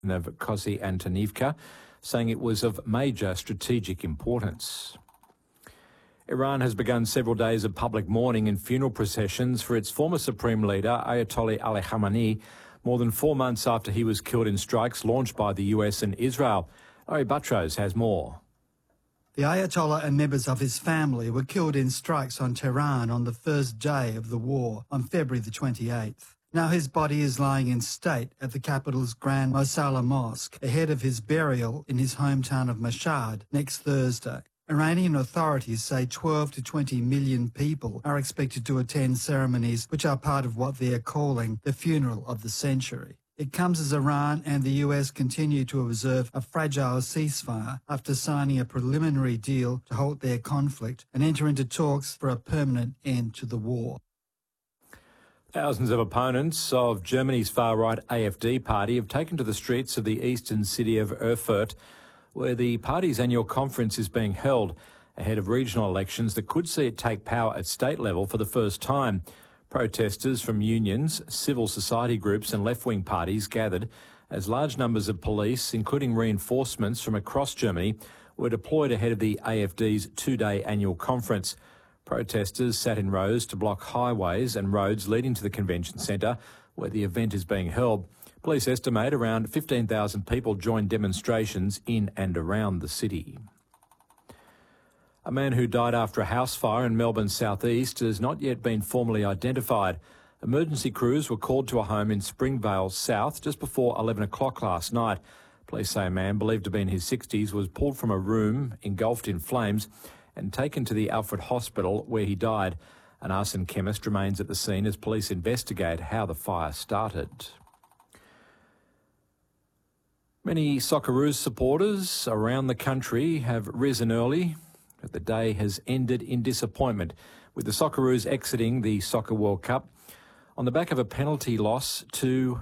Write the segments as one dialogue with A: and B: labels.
A: of Kosi Antonivka, saying it was of major strategic importance. Iran has begun several days of public mourning and funeral processions for its former supreme leader, Ayatollah Ali Khamenei, more than 4 months after he was killed in strikes launched by the US and Israel. Ari Buttrose has more.
B: The Ayatollah and members of his family were killed in strikes on Tehran on the first day of the war, on February the 28th. Now his body is lying in state at the capital's Grand Mosala Mosque, ahead of his burial in his hometown of Mashhad next Thursday. Iranian authorities say 12 to 20 million people are expected to attend ceremonies which are part of what they are calling the funeral of the century. It comes as Iran and the US continue to observe a fragile ceasefire after signing a preliminary deal to halt their conflict and enter into talks for a permanent end to the war.
A: Thousands of opponents of Germany's far-right AfD party have taken to the streets of the eastern city of Erfurt, where the party's annual conference is being held ahead of regional elections that could see it take power at state level for the first time. Protesters from unions, civil society groups and left-wing parties gathered as large numbers of police, including reinforcements from across Germany, were deployed ahead of the AfD's two-day annual conference. Protesters sat in rows to block highways and roads leading to the convention centre where the event is being held. Police estimate around 15,000 people joined demonstrations in and around the city. A man who died after a house fire in Melbourne's southeast has not yet been formally identified. Emergency crews were called to a home in Springvale South just before 11 o'clock last night. Police say a man believed to be in his 60s was pulled from a room engulfed in flames and taken to the Alfred Hospital where he died. An arson chemist remains at the scene as police investigate how the fire started. Many Socceroos supporters around the country have risen early, but the day has ended in disappointment, with the Socceroos exiting the Soccer World Cup on the back of a penalty loss to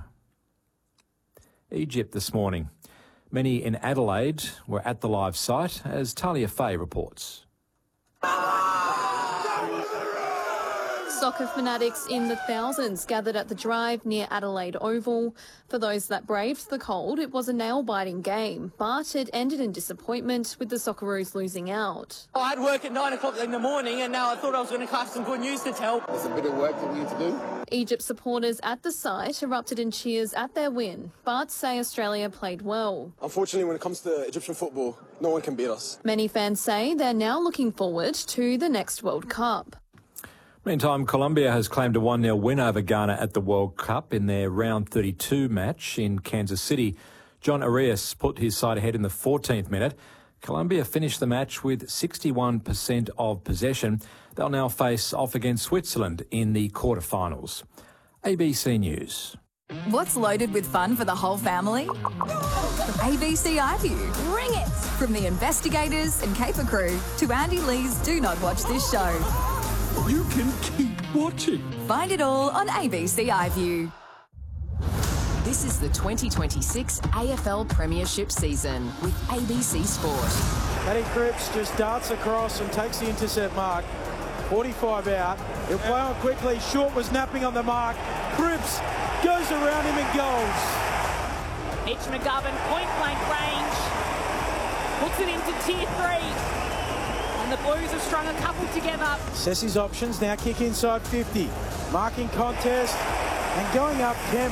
A: Egypt this morning. Many in Adelaide were at the live site, as Talia Fay reports.
C: Soccer fanatics in the thousands gathered at the drive near Adelaide Oval. For those that braved the cold, it was a nail-biting game, but it ended in disappointment with the Socceroos losing out.
D: I had work at 9 o'clock in the morning and now I thought I was going to have some good news to tell.
E: There's a bit of work that we need to do.
C: Egypt supporters at the site erupted in cheers at their win, but say Australia played well.
E: Unfortunately, when it comes to Egyptian football, no one can beat us.
C: Many fans say they're now looking forward to the next World Cup.
A: Meantime, Colombia has claimed a 1-0 win over Ghana at the World Cup in their round 32 match in Kansas City. John Arias put his side ahead in the 14th minute. Colombia finished the match with 61% of possession. They'll now face off against Switzerland in the quarterfinals. ABC News.
F: What's loaded with fun for the whole family? ABC iView. Bring it! From the investigators and caper crew to Andy Lee's Do Not Watch This Show.
G: You can keep watching.
F: Find it all on ABC iView.
H: This is the 2026 AFL Premiership season with ABC Sport.
I: Paddy Cripps just darts across and takes the intercept mark. 45 out. He'll play on quickly. Short was napping on the mark. Cripps goes around him and goals.
J: Mitch McGovern, point-blank range. Puts it into Tier 3. And the Blues have strung a couple together.
I: Sessi's options now kick inside 50. Marking contest and going up Kemp.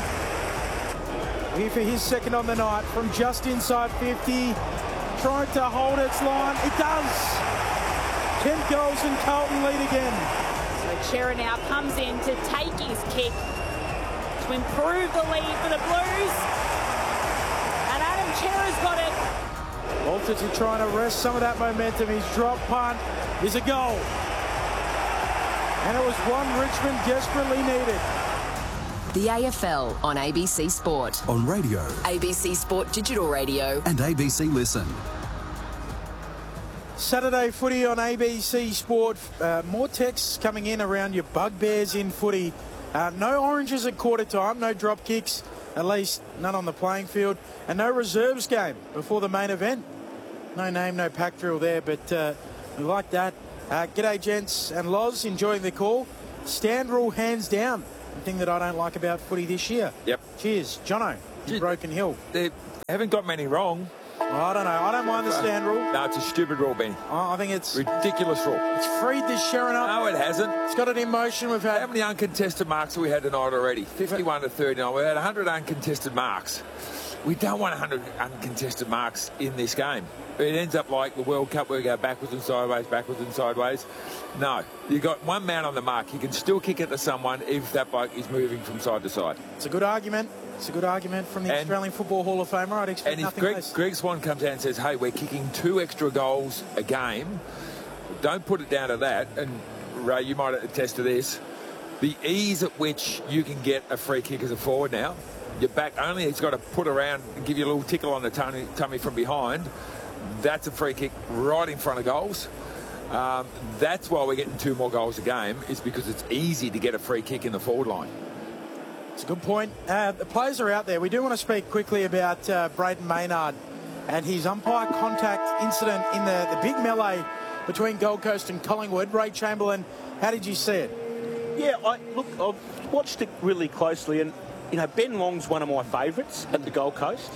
I: Here for his second on the night from just inside 50. Trying to hold its line. It does. Kemp goes and Carlton lead again.
J: So Chera now comes in to take his kick to improve the lead for the Blues. And Adam Chera's got it.
I: Walters is trying to arrest some of that momentum. His drop punt is a goal. And it was one Richmond desperately needed.
H: The AFL on ABC Sport.
G: On radio.
H: ABC Sport Digital Radio.
G: And ABC Listen.
I: Saturday footy on ABC Sport. More texts coming in around your bugbears in footy. No oranges at quarter time, no drop kicks, at least none on the playing field, and no reserves game before the main event. No name, no pack drill there, but we like that. G'day, gents and Loz, enjoying the call. Stand rule hands down. The thing that I don't like about footy this year.
K: Yep.
I: Cheers. Jono, Broken Hill.
K: They're Haven't got many wrong.
I: I don't know. I don't mind the stand rule.
K: No, it's a stupid rule, Benny.
I: I think it's
K: ridiculous rule.
I: It's freed this Sherrin up.
K: No, it hasn't.
I: It's got it in motion. We've had
K: how many uncontested marks have we had tonight already? 51 to 39. We've had 100 uncontested marks. We don't want 100 uncontested marks in this game. It ends up like the World Cup where we go backwards and sideways. No, you've got one man on the mark. You can still kick it to someone if that bloke is moving from side to side.
I: It's a good argument. It's a good argument from the Australian Football Hall of Famer. I'd expect nothing less.
K: And if Greg Swan comes out and says, hey, we're kicking 2 extra goals a game, don't put it down to that. And, Ray, you might attest to this. The ease at which you can get a free kick as a forward now, your back only, he's got to put around and give you a little tickle on the tummy from behind. That's a free kick right in front of goals. That's why we're getting 2 more goals a game, is because it's easy to get a free kick in the forward line.
I: It's a good point. The players are out there. We do want to speak quickly about Brayden Maynard and his umpire contact incident in the big melee between Gold Coast and Collingwood. Ray Chamberlain, how did you see it?
L: Yeah, I've watched it really closely, and Ben Long's one of my favourites at the Gold Coast.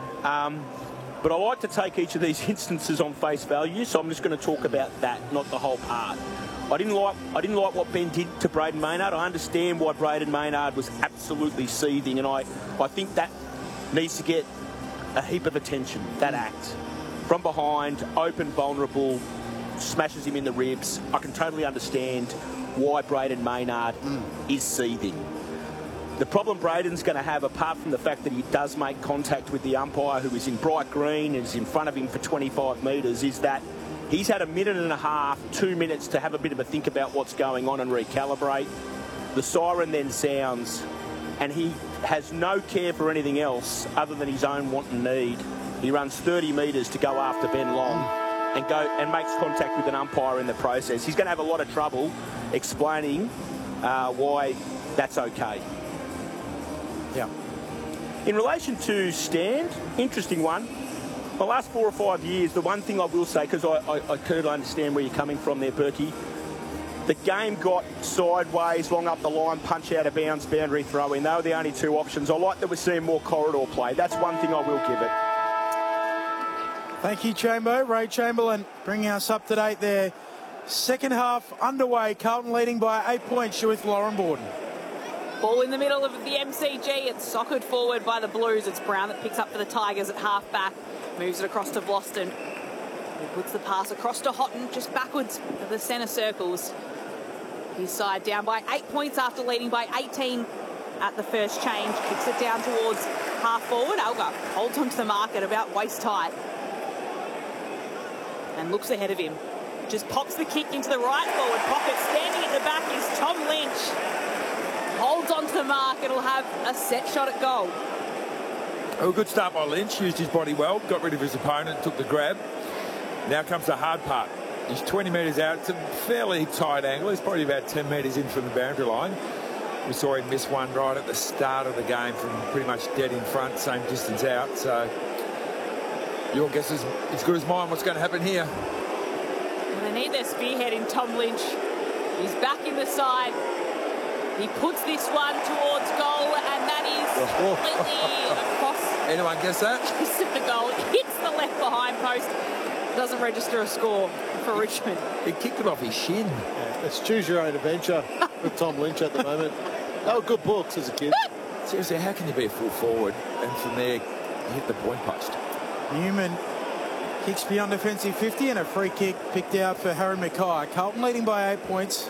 L: But I like to take each of these instances on face value, so I'm just going to talk about that, not the whole part. I didn't like what Ben did to Brayden Maynard. I understand why Brayden Maynard was absolutely seething, and I think that needs to get a heap of attention, that act. From behind, open, vulnerable, smashes him in the ribs. I can totally understand why Brayden Maynard is seething. The problem Brayden's going to have, apart from the fact that he does make contact with the umpire, who is in bright green and is in front of him for 25 metres, is that he's had a minute and a half, 2 minutes to have a bit of a think about what's going on and recalibrate. The siren then sounds, and he has no care for anything else other than his own want and need. He runs 30 metres to go after Ben Long and makes contact with an umpire in the process. He's going to have a lot of trouble explaining why that's okay.
I: Yeah.
L: In relation to stand, interesting one. The last 4 or 5 years, the one thing I will say, because I totally understand where you're coming from there, Berkey, the game got sideways, long up the line, punch out of bounds, boundary throw in. They were the only 2 options. I like that we're seeing more corridor play. That's one thing I will give it.
I: Thank you, Chambo. Ray Chamberlain bringing us up to date there. Second half underway. Carlton leading by 8 points. You're with Lauren Borden.
J: Ball in the middle of the MCG. It's soccered forward by the Blues. It's Brown that picks up for the Tigers at half-back. Moves it across to Vlastuin. He puts the pass across to Houghton, just backwards of the centre circles. His side down by 8 points after leading by 18 at the first change. Kicks it down towards half-forward. Alga holds onto the mark at about waist-height. And looks ahead of him. Just pops the kick into the right forward pocket. Standing at the back is Tom Lynch. Holds onto the mark. It'll have a set shot at goal.
K: Oh, good start by Lynch. Used his body well. Got rid of his opponent. Took the grab. Now comes the hard part. He's 20 metres out. It's a fairly tight angle. He's probably about 10 metres in from the boundary line. We saw him miss one right at the start of the game from pretty much dead in front, same distance out. So your guess is as good as mine. What's going to happen here?
J: Well, they need their spearhead in Tom Lynch. He's back in the side. He puts this one towards goal, and that is completely across.
K: Anyone guess that?
J: The goal. It hits the left behind post. Doesn't register a score for Richmond.
K: He kicked it off his shin.
M: Yeah, it's choose your own adventure with Tom Lynch at the moment. They were good books as a kid.
K: Seriously, how can you be a full forward and from there you hit the point post?
I: Newman kicks beyond defensive 50 and a free kick picked out for Harry Mackay. Carlton leading by 8 points.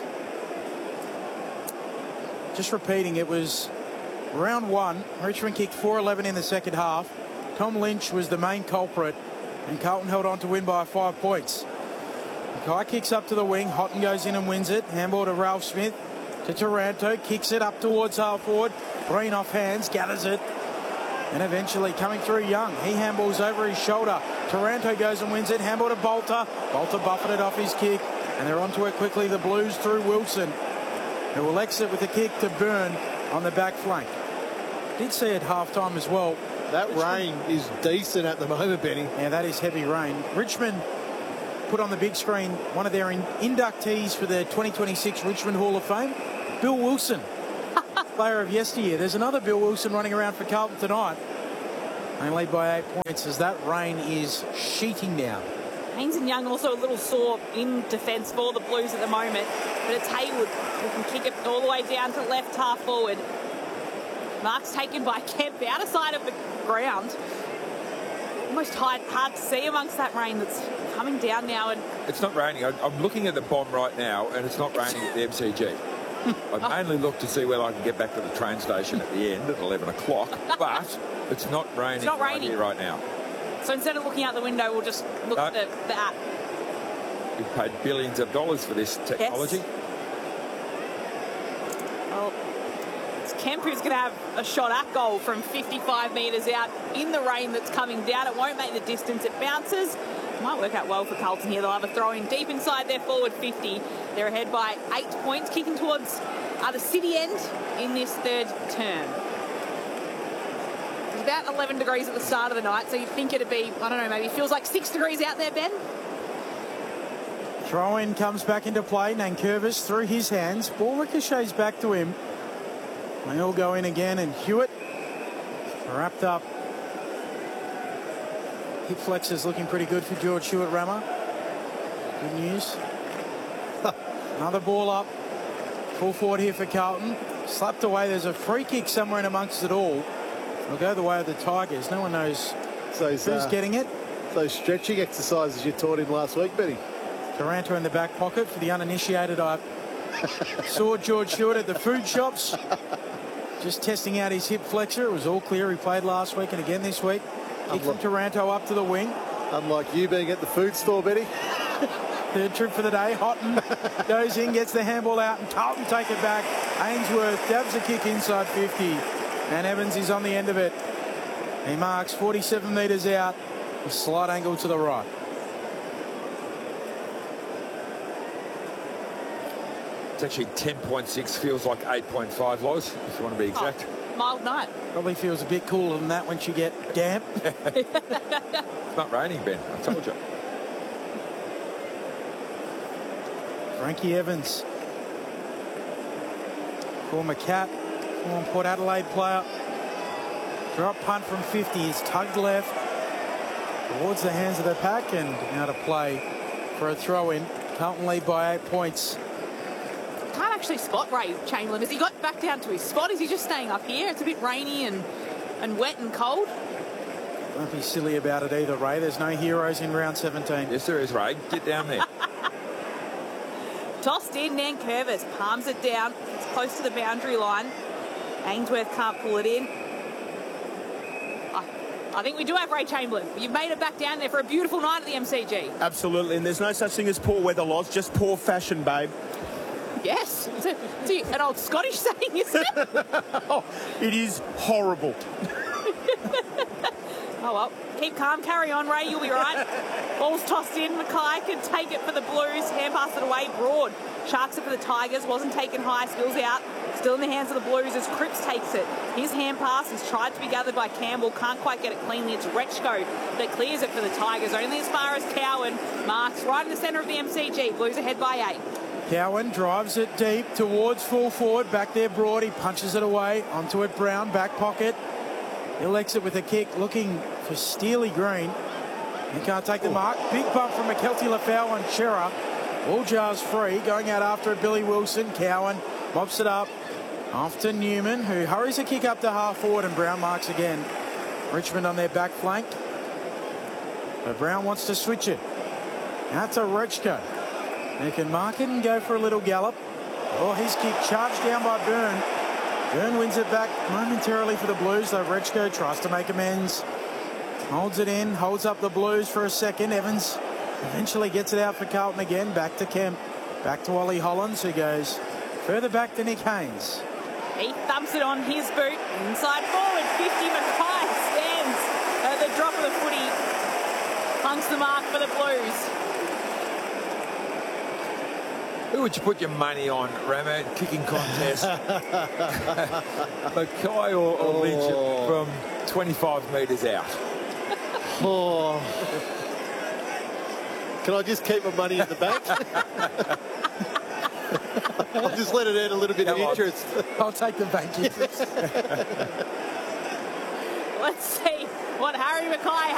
I: Just repeating, it was round 1. Richmond kicked 4-11 in the second half. Tom Lynch was the main culprit, and Carlton held on to win by 5 points. Mackay kicks up to the wing. Houghton goes in and wins it. Handball to Ralph Smith. To Taranto. Kicks it up towards half forward. Breen off hands. Gathers it. And eventually coming through Young. He handballs over his shoulder. Taranto goes and wins it. Handball to Bolter. Bolter buffeted off his kick. And they're onto it quickly. The Blues through Wilson, who will exit with a kick to Byrne on the back flank. Did see at halftime as well.
M: That rain is decent at the moment, Benny.
I: Yeah, that is heavy rain. Richmond put on the big screen one of their inductees for the 2026 Richmond Hall of Fame, Bill Wilson, player of yesteryear. There's another Bill Wilson running around for Carlton tonight. They lead by 8 points as that rain is sheeting down.
J: Haynes and Young also a little sore in defence for the Blues at the moment. But it's Haywood who can kick it all the way down to left half forward. Mark's taken by Kemp out of side of the ground. Almost hard to see amongst that rain that's coming down now. And
K: it's not raining. I'm looking at the bomb right now, and it's not raining at the MCG. I mainly look to see whether I can get back to the train station at the end at 11 o'clock, but it's not raining, right here right now.
J: So instead of looking out the window, we'll just look at the app.
K: We've paid billions of dollars for this technology.
J: Yes. Well, it's Kemp who's going to have a shot at goal from 55 metres out in the rain that's coming down. It won't make the distance. It bounces. Might work out well for Carlton here. They'll have a throw in deep inside their forward 50. They're ahead by 8 points, kicking towards the city end in this third term. It was about 11 degrees at the start of the night, so you'd think it'd be, I don't know, maybe feels like 6 degrees out there, Ben?
I: Throw-in comes back into play. Nankervis through his hands. Ball ricochets back to him. They all go in again, and Hewitt wrapped up. Hip flexors looking pretty good for George Hewitt-Rammer. Good news. Another ball up. Full forward here for Carlton. Slapped away. There's a free kick somewhere in amongst it all. It'll go the way of the Tigers. No one knows who's getting it.
M: Those stretching exercises you taught him last week, Benny.
I: Taranto in the back pocket. For the uninitiated, I saw George Hewitt at the food shops just testing out his hip flexor. It was all clear. He played last week and again this week. Kick from Taranto up to the wing.
M: Unlike you being at the food store, Benny.
I: Third trip for the day. Houghton goes in, gets the handball out, and Carlton take it back. Ainsworth dabs a kick inside 50. And Evans is on the end of it. He marks 47 metres out. A slight angle to the right.
K: It's actually 10.6, feels like 8.5, Loz, if you want to be exact.
J: Mild night.
I: Probably feels a bit cooler than that once you get damp.
K: It's not raining, Ben, I told you.
I: Frankie Evans. Former Cat, former Port Adelaide player. Drop punt from 50 is tugged left towards the hands of the pack, and now to play for a throw-in. Carlton lead by 8 points.
J: Can't actually spot Ray Chamberlain. Has he got back down to his spot? Is he just staying up here? It's a bit rainy and wet and cold.
I: Don't be silly about it either, Ray. There's no heroes in round 17.
K: Yes, there is, Ray. Get down there.
J: Tossed in, Nankervis palms it down. It's close to the boundary line. Ainsworth can't pull it in. I think we do have Ray Chamberlain. You've made it back down there for a beautiful night at the MCG.
L: Absolutely, and there's no such thing as poor weather, Loz, just poor fashion, babe.
J: Yes, it's an old Scottish saying, isn't it?
L: Oh, it is horrible.
J: Oh, well, keep calm, carry on, Ray, you'll be right. Ball's tossed in, Mackay can take it for the Blues, hand pass it away, Broad. Sharks it for the Tigers, wasn't taken high, spills out. Still in the hands of the Blues as Cripps takes it. His hand pass is tried to be gathered by Campbell, can't quite get it cleanly. It's Rechko that clears it for the Tigers, only as far as Cowan. Marks right in the centre of the MCG, Blues ahead by 8.
I: Cowan drives it deep towards full forward. Back there, Broad. He punches it away. Onto it, Brown. Back pocket. He'll exit with a kick, looking for Steely Green. He can't take the mark. Big bump from McKelty, Lafau and Chera. All jars free. Going out after it, Billy Wilson. Cowan mops it up. Off to Newman, who hurries a kick up to half forward, and Brown marks again. Richmond on their back flank. But Brown wants to switch it. Out to Rechko. He can mark it and go for a little gallop. Oh, his kick charged down by Byrne. Byrne wins it back momentarily for the Blues, though Rechko tries to make amends. Holds it in, holds up the Blues for a second. Evans eventually gets it out for Carlton again. Back to Kemp. Back to Ollie Hollins, who goes further back to Nick Haynes.
J: He thumps it on his boot. Inside forward, 50. Mackay stands at the drop of the footy. Punks the mark for the Blues.
K: Who would you put your money on, Ramo? Kicking contest. Mackay or Lynch from 25 metres out?
M: Oh. Can I just keep my money in the bank? I'll just let it earn a little bit of interest.
I: I'll take the bank interest.
J: Let's see what Harry Mackay